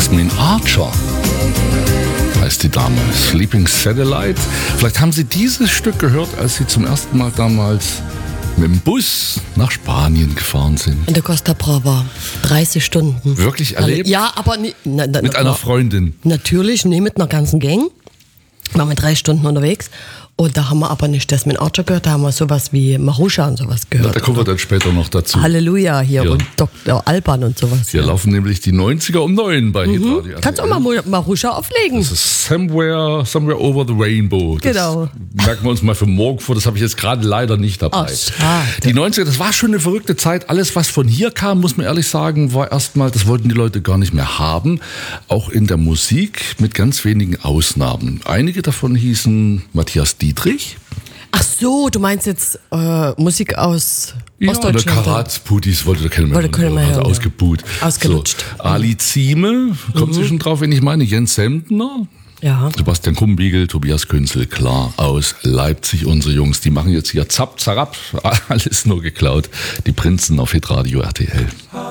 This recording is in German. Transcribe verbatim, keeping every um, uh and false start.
Jasmine Archer heißt die Dame. Sleeping Satellite. Vielleicht haben Sie dieses Stück gehört, als Sie zum ersten Mal damals mit dem Bus nach Spanien gefahren sind. In der Costa Brava. dreißig Stunden. Wirklich erlebt? Ja, aber nie, na, na, mit na, einer Freundin? Natürlich, nee, mit einer ganzen Gang. Waren wir drei Stunden unterwegs. Und da haben wir aber nicht Jasmine Archer gehört, da haben wir sowas wie Marusha und sowas gehört. Na, da kommen wir dann später noch dazu. Halleluja hier Ja. und Doktor Alban und sowas. Hier ja. laufen nämlich die neunziger um neun bei Hit Radio. Kannst auch mal Marusha auflegen. Das ist Somewhere, somewhere Over the Rainbow. Das Genau. merken wir uns mal für morgen vor. Das habe ich jetzt gerade leider nicht dabei. Ach, schade. Die neunziger, das war schon eine verrückte Zeit. Alles, was von hier kam, muss man ehrlich sagen, war erstmal, das wollten die Leute gar nicht mehr haben. Auch in der Musik mit ganz wenigen Ausnahmen. Einige davon hießen Matthias Dietrich. Ach so, du meinst jetzt äh, Musik aus Ja, der Ostdeutschland? Karatz-Putis wollte da keiner mehr Wollte keiner mehr hören, also hören, ja. ausgebuht. Ausgelutscht. So, Ali Zieme, kommt Sie schon drauf, wenn ich meine, Jens Sendner. Ja. Sebastian Kumbiegel, Tobias Künzel, klar, aus Leipzig, unsere Jungs, die machen jetzt hier zapp, zarab, alles nur geklaut. Die Prinzen auf Hitradio R T L.